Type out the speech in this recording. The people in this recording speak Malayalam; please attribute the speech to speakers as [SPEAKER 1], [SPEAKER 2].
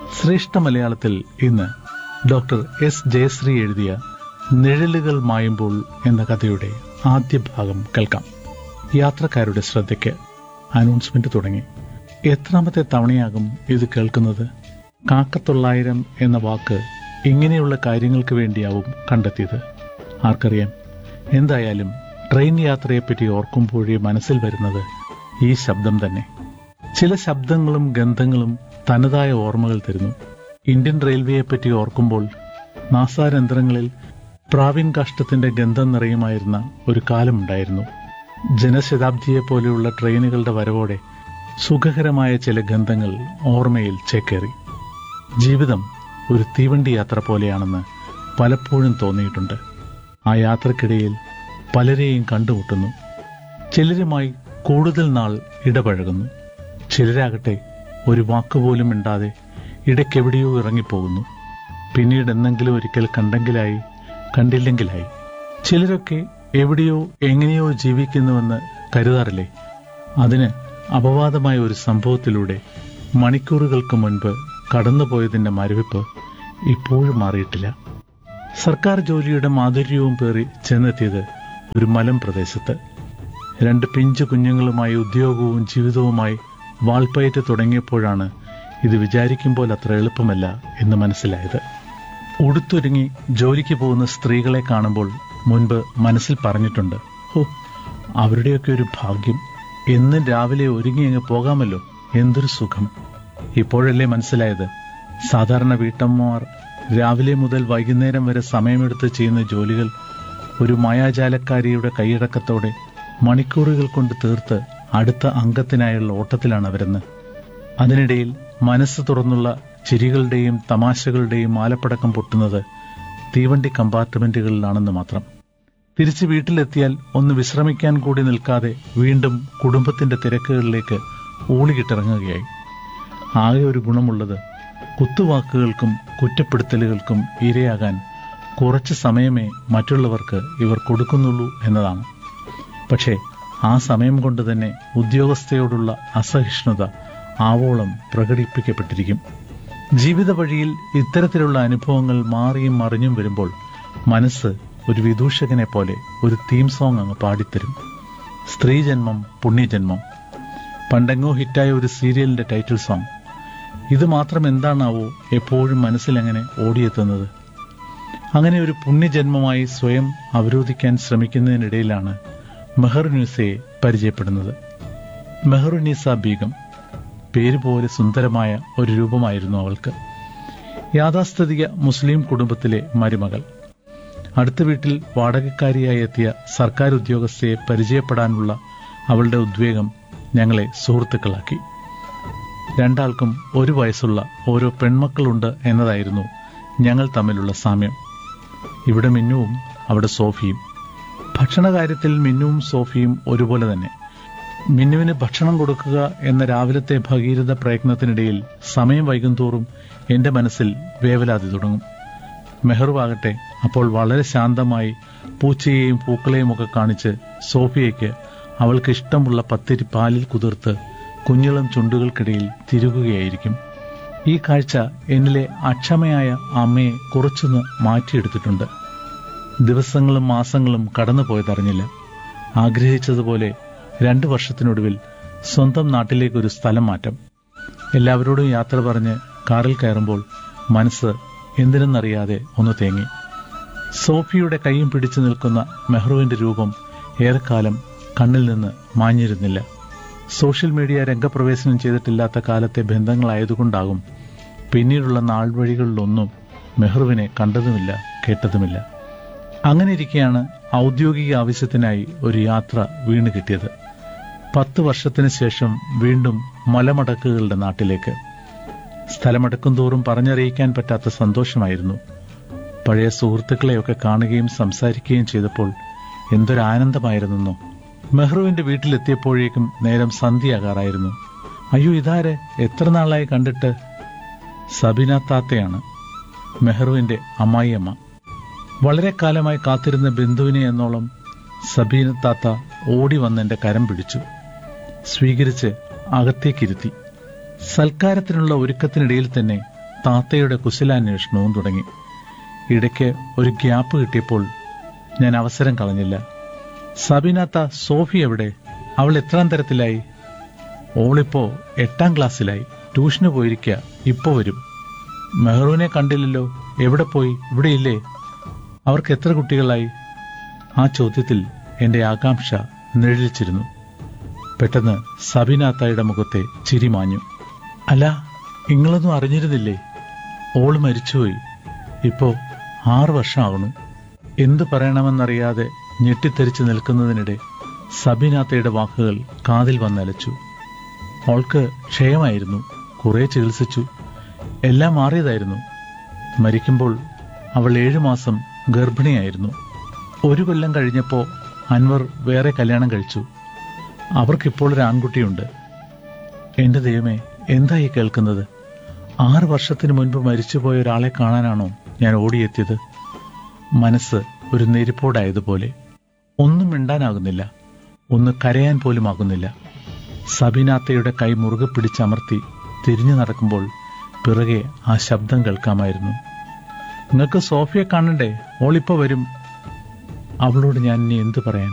[SPEAKER 1] ശ്രേഷ്ഠ മലയാളത്തിൽ ഇന്ന് ഡോക്ടർ എസ് ജയശ്രീ എഴുതിയ നിഴലുകൾ മായുമ്പോൾ എന്ന കഥയുടെ ആദ്യ ഭാഗം കേൾക്കാം. യാത്രക്കാരുടെ ശ്രദ്ധയ്ക്ക് അനൗൺസ്മെന്റ് തുടങ്ങി. എത്രാമത്തെ തവണയാകും ഇത് കേൾക്കുന്നത്? 1900 എന്ന വാക്ക് ഇങ്ങനെയുള്ള കാര്യങ്ങൾക്ക് വേണ്ടിയാവും കണ്ടെത്തിയത്. ആർക്കറിയാം. എന്തായാലും ട്രെയിൻ യാത്രയെപ്പറ്റി ഓർക്കുമ്പോഴേ മനസ്സിൽ വരുന്നത് ഈ ശബ്ദം തന്നെ. ചില ശബ്ദങ്ങളും ഗന്ധങ്ങളും തനതായ ഓർമ്മകൾ തരുന്നു. ഇന്ത്യൻ റെയിൽവേയെപ്പറ്റി ഓർക്കുമ്പോൾ നാസാരന്ധ്രങ്ങളിൽ പ്രാവീൺ കാഷ്ടത്തിന്റെ ഗന്ധം നിറയുമായിരുന്ന ഒരു കാലമുണ്ടായിരുന്നു. ജനശതാബ്ദിയെപ്പോലെയുള്ള ട്രെയിനുകളുടെ വരവോടെ സുഖകരമായ ചില ഗന്ധങ്ങൾ ഓർമ്മയിൽ ചേക്കേറി. ജീവിതം ഒരു തീവണ്ടി യാത്ര പോലെയാണെന്ന് പലപ്പോഴും തോന്നിയിട്ടുണ്ട്. ആ യാത്രക്കിടയിൽ പലരെയും കണ്ടുമുട്ടുന്നു. ചിലരുമായി കൂടുതൽ നാൾ ഇടപഴകുന്നു. ചിലരാകട്ടെ ഒരു വാക്കുപോലും മിണ്ടാതെ ഇടയ്ക്കെവിടെയോ ഇറങ്ങിപ്പോകുന്നു. പിന്നീട് എന്തെങ്കിലും ഒരിക്കൽ കണ്ടെങ്കിലായി, കണ്ടില്ലെങ്കിലായി. ചിലരൊക്കെ എവിടെയോ എങ്ങനെയോ ജീവിക്കുന്നുവെന്ന് കരുതാറില്ലേ? അതിന് അപവാദമായ ഒരു സംഭവത്തിലൂടെ മണിക്കൂറുകൾക്ക് മുൻപ് കടന്നുപോയതിന്റെ മരവിപ്പ് ഇപ്പോഴും മാറിയിട്ടില്ല. സർക്കാർ ജോലിയുടെ മാധുര്യവും പേറി ചെന്നെത്തിയത് ഒരു മലം പ്രദേശത്ത്. 2 പിഞ്ചു കുഞ്ഞുങ്ങളുമായി ഉദ്യോഗവും ജീവിതവുമായി വാൾപ്പയറ്റ് തുടങ്ങിയപ്പോഴാണ് ഇത് വിചാരിക്കുമ്പോൾ അത്ര എളുപ്പമല്ല എന്ന് മനസ്സിലായത്. ഉടുത്തൊരുങ്ങി ജോലിക്ക് പോകുന്ന സ്ത്രീകളെ കാണുമ്പോൾ മുൻപ് മനസ്സിൽ പറഞ്ഞിട്ടുണ്ട്, അവരുടെയൊക്കെ ഒരു ഭാഗ്യം, എന്നും രാവിലെ ഒരുങ്ങി അങ്ങ് പോകാമല്ലോ, എന്തൊരു സുഖം. ഇപ്പോഴല്ലേ മനസ്സിലായത്, സാധാരണ വീട്ടമ്മമാർ രാവിലെ മുതൽ വൈകുന്നേരം വരെ സമയമെടുത്ത് ചെയ്യുന്ന ജോലികൾ ഒരു മായാജാലക്കാരിയുടെ കൈയടക്കത്തോടെ മണിക്കൂറുകൾ കൊണ്ട് തീർത്ത് അടുത്ത അംഗത്തിനായുള്ള ഓട്ടത്തിലാണ് അവരെന്ന്. അതിനിടയിൽ മനസ്സ് തുറന്നുള്ള ചിരികളുടെയും തമാശകളുടെയും ആലപ്പടക്കം പൊട്ടുന്നത് തീവണ്ടി കമ്പാർട്ട്മെന്റുകളിലാണെന്ന് മാത്രം. തിരിച്ച് വീട്ടിലെത്തിയാൽ ഒന്ന് വിശ്രമിക്കാൻ കൂടി നിൽക്കാതെ വീണ്ടും കുടുംബത്തിന്റെ തിരക്കുകളിലേക്ക് ഊളികിട്ടിറങ്ങുകയായി. ആകെ ഒരു ഗുണമുള്ളത് കുത്തുവാക്കുകൾക്കും കുറ്റപ്പെടുത്തലുകൾക്കും ഇരയാകാൻ കുറച്ച് സമയമേ മറ്റുള്ളവർക്ക് ഇവർ കൊടുക്കുന്നുള്ളൂ എന്നതാണ്. പക്ഷേ ആ സമയം കൊണ്ട് തന്നെ ഉദ്യോഗസ്ഥയോടുള്ള അസഹിഷ്ണുത ആവോളം പ്രകടിപ്പിക്കപ്പെട്ടിരിക്കും. ജീവിത വഴിയിൽ ഇത്തരത്തിലുള്ള അനുഭവങ്ങൾ മാറിയും മറിഞ്ഞും വരുമ്പോൾ മനസ്സ് ഒരു വിദൂഷകനെ പോലെ ഒരു തീം സോങ് അങ്ങ് പാടിത്തരും. സ്ത്രീജന്മം പുണ്യജന്മം, പണ്ടെങ്ങോ ഹിറ്റായ ഒരു സീരിയലിന്റെ ടൈറ്റിൽ സോങ്. ഇത് മാത്രം എന്താണാവോ എപ്പോഴും മനസ്സിലെങ്ങനെ ഓടിയെത്തുന്നത്? അങ്ങനെ ഒരു പുണ്യജന്മമായി സ്വയം അവരോധിക്കാൻ ശ്രമിക്കുന്നതിനിടയിലാണ് മെഹറുന്നീസയെ പരിചയപ്പെടുന്നത്. മെഹറുന്നീസ ബീഗം, പേര് പോലെ സുന്ദരമായ ഒരു രൂപമായിരുന്നു അവൾക്ക്. യാഥാസ്ഥിതിക മുസ്ലിം കുടുംബത്തിലെ മരുമകൾ. അടുത്ത വീട്ടിൽ വാടകക്കാരിയായി എത്തിയ സർക്കാർ ഉദ്യോഗസ്ഥയെ പരിചയപ്പെടാനുള്ള അവളുടെ ഉദ്വേഗം ഞങ്ങളെ സുഹൃത്തുക്കളാക്കി. 2 ആൾക്കും 1 വയസ്സുള്ള ഓരോ പെൺമക്കളുണ്ട് എന്നതായിരുന്നു ഞങ്ങൾ തമ്മിലുള്ള സാമ്യം. ഇവിടെ മിന്നുവും അവിടെ സോഫിയും. ഭക്ഷണകാര്യത്തിൽ മിന്നുവും സോഫിയും ഒരുപോലെ തന്നെ. മിന്നുവിന് ഭക്ഷണം കൊടുക്കുക എന്ന രാവിലത്തെ ഭഗീരഥ പ്രയത്നത്തിനിടയിൽ സമയം വൈകുന്തോറും എന്റെ മനസ്സിൽ വേവലാതി തുടങ്ങും. മെഹറുവാകട്ടെ അപ്പോൾ വളരെ ശാന്തമായി പൂച്ചയെയും പൂക്കളെയും ഒക്കെ കാണിച്ച് സോഫിയയ്ക്ക് അവൾക്ക് ഇഷ്ടമുള്ള പത്തിരി പാലിൽ കുതിർത്ത് കുഞ്ഞിളം ചുണ്ടുകൾക്കിടയിൽ തിരുകുകയായിരിക്കും. ഈ കാഴ്ച എന്നിലെ അക്ഷമയായ അമ്മയെ കുറച്ചൊന്ന് മാറ്റിയെടുത്തിട്ടുണ്ട്. ദിവസങ്ങളും മാസങ്ങളും കടന്നുപോയതറിഞ്ഞില്ല. ആഗ്രഹിച്ചതുപോലെ 2 വർഷത്തിനൊടുവിൽ സ്വന്തം നാട്ടിലേക്കൊരു സ്ഥലം മാറ്റം. എല്ലാവരോടും യാത്ര പറഞ്ഞ് കാറിൽ കയറുമ്പോൾ മനസ്സ് എന്തിനെന്നറിയാതെ ഒന്ന് തേങ്ങി. സോഫിയുടെ കൈയും പിടിച്ചു നിൽക്കുന്ന മെഹ്റുവിന്റെ രൂപം ഏറെക്കാലം കണ്ണിൽ നിന്ന് മാഞ്ഞിരുന്നില്ല. സോഷ്യൽ മീഡിയ രംഗപ്രവേശനം ചെയ്തിട്ടില്ലാത്ത കാലത്തെ ബന്ധങ്ങളായതുകൊണ്ടാകും പിന്നീടുള്ള നാൾവഴികളിലൊന്നും മെഹ്റുവിനെ കണ്ടതുമില്ല, കേട്ടതുമില്ല. അങ്ങനെ ഇരിക്കെയാണ് ഔദ്യോഗിക ആവശ്യത്തിനായി ഒരു യാത്ര വീണ് കിട്ടിയത്. 10 വർഷത്തിന് ശേഷം വീണ്ടും മലമടക്കുകളുടെ നാട്ടിലേക്ക്. സ്ഥലമടക്കും തോറും പറഞ്ഞറിയിക്കാൻ പറ്റാത്ത സന്തോഷമായിരുന്നു. പഴയ സുഹൃത്തുക്കളെയൊക്കെ കാണുകയും സംസാരിക്കുകയും ചെയ്തപ്പോൾ എന്തൊരാനന്ദമായിരുന്നെന്നോ. മെഹ്റുവിന്റെ വീട്ടിലെത്തിയപ്പോഴേക്കും നേരം സന്ധ്യയാകാറായിരുന്നു. അയ്യോ, ഇതാരെ, എത്ര നാളായി കണ്ടിട്ട്? സബീന താത്തയാണ്, മെഹ്റുവിന്റെ അമ്മായിയമ്മ. വളരെ കാലമായി കാത്തിരുന്ന ബന്ധുവിനെ എന്നോളം സബീന താത്ത ഓടി വന്നെന്റെ കരം പിടിച്ചു, സ്വീകരിച്ച് അകത്തേക്കിരുത്തി. സൽക്കാരത്തിനുള്ള ഒരുക്കത്തിനിടയിൽ തന്നെ താത്തയുടെ കുശലാന്വേഷണവും തുടങ്ങി. ഇടയ്ക്ക് ഒരു ഗ്യാപ്പ് കിട്ടിയപ്പോൾ ഞാൻ അവസരം കളഞ്ഞില്ല. സബീനാത്ത, സോഫി എവിടെ? അവൾ എത്രാം തരത്തിലായി? ഓളിപ്പോ 8ാം ക്ലാസ്സിലായി. ട്യൂഷന് പോയിരിക്കുക. ഇപ്പോ വരും. മെഹ്റൂനെ കണ്ടില്ലല്ലോ. എവിടെ പോയി? ഇവിടെ ഇല്ലേ? അവർക്ക് എത്ര കുട്ടികളായി? ആ ചോദ്യത്തിൽ എന്റെ ആകാംക്ഷ നിഴലിച്ചിരുന്നു. പെട്ടെന്ന് സബീനാത്തായുടെ മുഖത്തെ ചിരി മാഞ്ഞു. അല്ല, നിങ്ങളൊന്നും അറിഞ്ഞിരുന്നില്ലേ? ഓള് മരിച്ചുപോയി. ഇപ്പോ 6 വർഷമാകണു. എന്തു പറയണമെന്നറിയാതെ ഞെട്ടിത്തെറിച്ച് നിൽക്കുന്നതിനിടെ സബീനാത്തയുടെ വാക്കുകൾ കാതിൽ വന്നലച്ചു. അവൾക്ക് ക്ഷയമായിരുന്നു. കുറെ ചികിത്സിച്ചു. എല്ലാം മാറിയതായിരുന്നു. മരിക്കുമ്പോൾ അവൾ 7 മാസം ഗർഭിണിയായിരുന്നു. 1 കൊല്ലം കഴിഞ്ഞപ്പോ അൻവർ വേറെ കല്യാണം കഴിച്ചു. അവർക്കിപ്പോൾ ഒരു ആൺകുട്ടിയുണ്ട്. എന്റെ ദൈവമേ, എന്തായി കേൾക്കുന്നത്? 6 വർഷത്തിന് മുൻപ് മരിച്ചുപോയ ഒരാളെ കാണാനാണോ ഞാൻ ഓടിയെത്തിയത്? മനസ്സ് ഒരു നെരിപ്പോടായതുപോലെ. ഒന്നും മിണ്ടാനാകുന്നില്ല. ഒന്ന് കരയാൻ പോലും ആകുന്നില്ല. സബീനാത്തയുടെ കൈ മുറുകെ പിടിച്ചമർത്തി തിരിഞ്ഞു നടക്കുമ്പോൾ പിറകെ ആ ശബ്ദം കേൾക്കാമായിരുന്നു. നിങ്ങൾക്ക് സോഫിയെ കാണണ്ടേ? ഓളിപ്പോ വരും. അവളോട് ഞാൻ ഇനി എന്തു പറയാൻ?